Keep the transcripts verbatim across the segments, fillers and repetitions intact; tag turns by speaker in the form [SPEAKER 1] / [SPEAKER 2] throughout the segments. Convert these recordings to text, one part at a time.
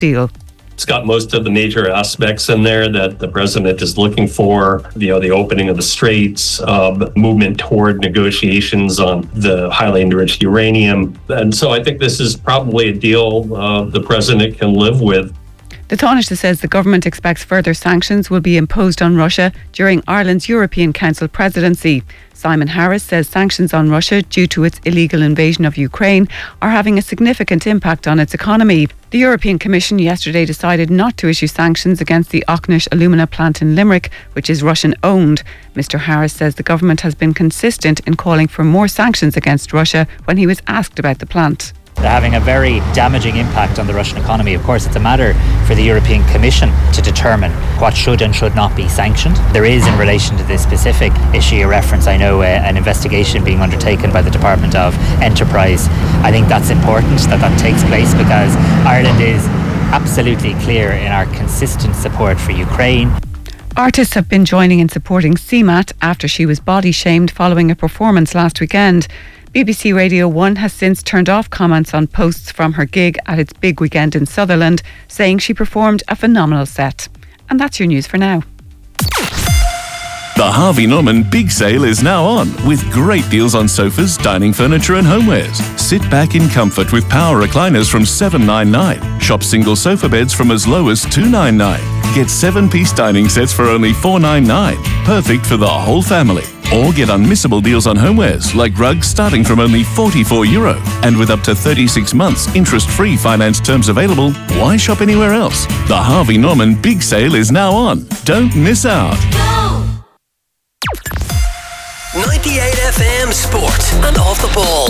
[SPEAKER 1] deal.
[SPEAKER 2] It's got most of the major aspects in there that the president is looking for. You know, the opening of the straits, uh, movement toward negotiations on the highly enriched uranium. And so I think this is probably a deal uh, the president can live with.
[SPEAKER 1] The Taoiseach says the government expects further sanctions will be imposed on Russia during Ireland's European Council presidency. Simon Harris says sanctions on Russia due to its illegal invasion of Ukraine are having a significant impact on its economy. The European Commission yesterday decided not to issue sanctions against the Auchnish alumina plant in Limerick, which is Russian-owned. Mister Harris says the government has been consistent in calling for more sanctions against Russia when he was asked about the plant.
[SPEAKER 3] They're having a very damaging impact on the Russian economy. Of course, it's a matter for the European Commission to determine what should and should not be sanctioned. There is, in relation to this specific issue you reference, I know uh, an investigation being undertaken by the Department of Enterprise. I think that's important that that takes place because Ireland is absolutely clear in our consistent support for Ukraine.
[SPEAKER 1] Artists have been joining in supporting C M A T after she was body shamed following a performance last weekend. B B C Radio one has since turned off comments on posts from her gig at its big weekend in Sutherland, saying she performed a phenomenal set. And that's your news for now.
[SPEAKER 4] The Harvey Norman Big Sale is now on, with great deals on sofas, dining furniture and homewares. Sit back in comfort with power recliners from seven ninety-nine. Shop single sofa beds from as low as two ninety-nine. Get seven-piece dining sets for only four ninety-nine. Perfect for the whole family. Or get unmissable deals on homewares like rugs starting from only forty-four euro. And with up to thirty-six months interest-free finance terms available, why shop anywhere else? The Harvey Norman Big Sale is now on. Don't miss out.
[SPEAKER 5] ninety-eight F M Sport and Off the Ball.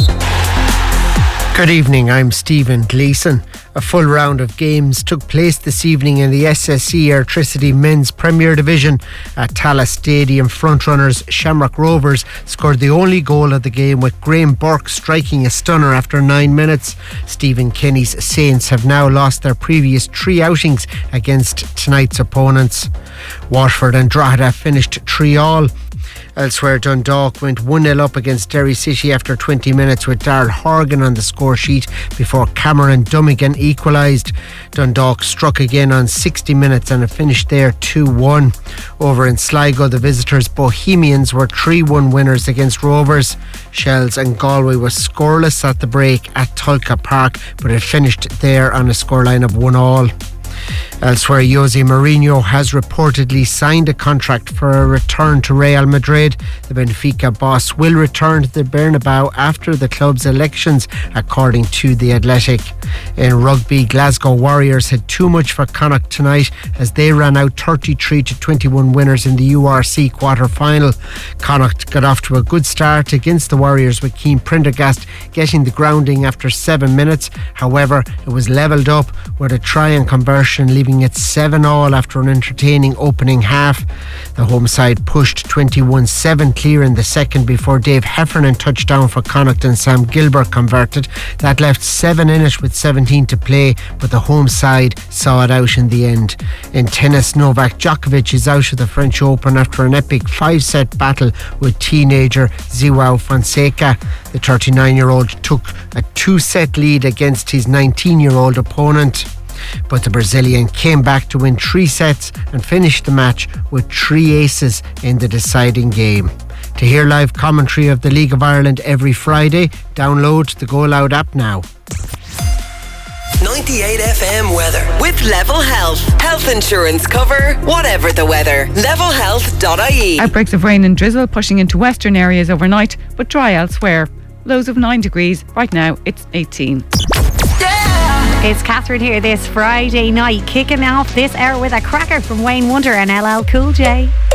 [SPEAKER 6] Good evening, I'm Stephen Gleeson. A full round of games took place this evening in the S S E Airtricity Men's Premier Division at Tallaght Stadium. Frontrunners Shamrock Rovers scored the only goal of the game, with Graham Burke striking a stunner after nine minutes. Stephen Kenny's Saints have now lost their previous three outings against tonight's opponents. Waterford and Drogheda finished three all. Elsewhere, Dundalk went one nil up against Derry City after twenty minutes, with Darrell Horgan on the score sheet before Cameron Dummigan equalised. Dundalk struck again on sixty minutes and it finished there two one. Over in Sligo, the visitors Bohemians were three one winners against Rovers. Shells and Galway was scoreless at the break at Tulka Park, but it finished there on a scoreline of one all. Elsewhere, Jose Mourinho has reportedly signed a contract for a return to Real Madrid. The Benfica boss will return to the Bernabeu after the club's elections, according to The Athletic. In rugby, Glasgow Warriors had too much for Connacht tonight as they ran out thirty-three to twenty-one winners in the U R C quarter-final. Connacht got off to a good start against the Warriors, with Keane Prendergast getting the grounding after seven minutes. However, it was levelled up with a try and conversion, leaving it seven all after an entertaining opening half. The home side pushed twenty-one seven clear in the second before Dave Heffernan touchdown for Connacht and Sam Gilbert converted. That left seven in it with seventeen to play, but the home side saw it out in the end. In tennis, Novak Djokovic is out of the French Open after an epic five-set battle with teenager João Fonseca. The thirty-nine-year-old took a two-set lead against his nineteen-year-old opponent, but the Brazilian came back to win three sets and finished the match with three aces in the deciding game. To hear live commentary of the League of Ireland every Friday, download the Go Loud app now.
[SPEAKER 5] ninety-eight F M weather with Level Health. Health insurance cover, whatever the weather. level health dot I E.
[SPEAKER 1] Outbreaks of rain and drizzle pushing into western areas overnight, but dry elsewhere. Lows of nine degrees. Right now, it's eighteen.
[SPEAKER 7] It's Catherine here this Friday night, kicking off this hour with a cracker from Wayne Wonder and L L Cool J.